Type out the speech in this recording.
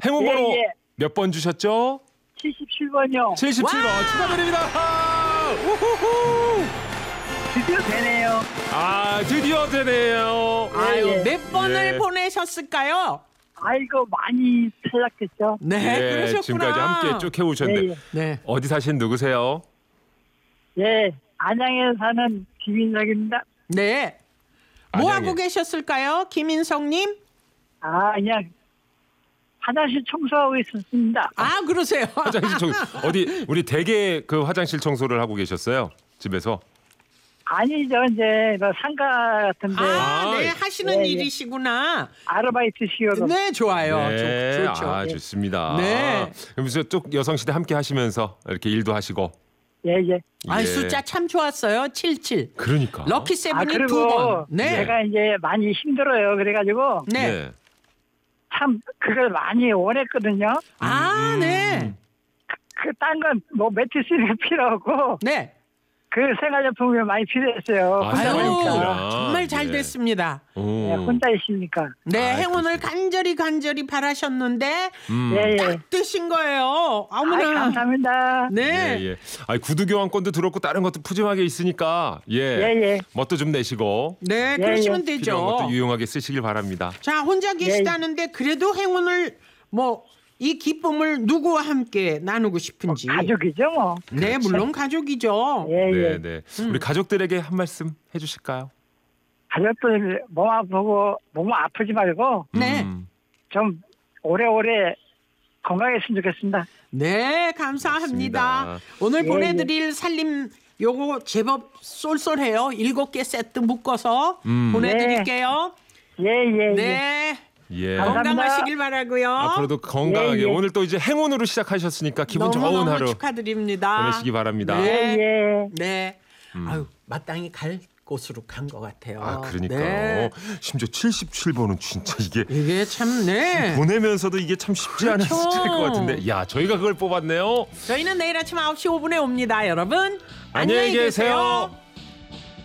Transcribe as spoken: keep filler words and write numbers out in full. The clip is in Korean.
행운번호 예, 예. 몇 번 주셨죠? 칠십칠 번이요. 칠십칠 번 와! 축하드립니다. 우후후. 드디어 되네요. 아 드디어 되네요. 아유, 예. 몇 번을 예. 보내셨을까요? 아이고, 많이 탈락했죠. 네, 예, 그러셨구나. 지금까지 함께 쭉 해오셨는데 예, 예. 네. 어디 사신 누구세요? 예, 안양에 사는 김인석입니다. 네. 뭐 안양에. 하고 계셨을까요? 김인성님? 아, 그냥 화장실 청소하고 있었습니다. 아, 그러세요. 화장실 청소 어디 우리 대게 그 화장실 청소를 하고 계셨어요? 집에서? 아니죠, 이제 뭐 상가 같은데 아, 네, 예. 하시는 예, 예. 일이시구나. 아르바이트식으로. 네, 좋아요. 네, 좋, 좋죠. 아 좋습니다. 네. 그러면서 또 여성시대 함께 하시면서 이렇게 일도 하시고. 예, 예. 아, 예. 숫자 참 좋았어요. 칠칠. 그러니까. 럭키 아, 세븐이 두 그리고 번. 네. 제가 이제 많이 힘들어요. 그래가지고 네. 네. 참 그걸 많이 원했거든요. 아, 음. 네. 그 딴 건 뭐 매트리스가 필요하고 네. 그 생활용품이 많이 필요했어요. 아, 혼자 아유, 생활용품이라. 정말 잘 예. 됐습니다. 오. 네, 혼자 있으니까. 네, 아, 행운을 그렇습니다. 간절히 간절히 바라셨는데 음. 예, 예. 딱 되신 거예요. 아, 어머나. 감사합니다. 네. 예, 예. 아니 구두 교환권도 들었고 다른 것도 푸짐하게 있으니까 예. 예, 예. 멋도 좀 내시고 네, 예, 그러시면 예. 필요한 되죠. 것도 유용하게 쓰시길 바랍니다. 자, 혼자 계시다는데 그래도 행운을 뭐 이 기쁨을 누구와 함께 나누고 싶은지. 가족이죠, 뭐. 네, 물론 가족이죠. 예, 네, 예. 네. 음. 우리 가족들에게 한 말씀 해 주실까요? 가족들 몸 아프고 몸 아프지 말고 네. 음. 좀 오래오래 건강했으면 좋겠습니다. 네, 감사합니다. 맞습니다. 오늘 예, 보내드릴 살림 요거 제법 쏠쏠해요. 일곱 개 세트 묶어서 음. 보내드릴게요. 예, 예, 예. 네, 예. 감사합니다. 건강하시길 바라고요. 앞으로도 건강하게 예, 예. 오늘 또 이제 행운으로 시작하셨으니까 기분 좋은 너무너무 하루 축하드립니다. 보내시기 바랍니다. 네. 예, 예. 네. 아유, 마땅히 갈 곳으로 간 것 같아요. 아, 그러니까요. 네. 심지어 칠십칠 번은 진짜 이게 이게 참, 네. 보내면서도 이게 참 쉽지 않은 그렇죠. 숫자일 것 같은데. 야, 저희가 그걸 뽑았네요. 저희는 내일 아침 아홉 시 오 분에 옵니다, 여러분. 안녕히 계세요.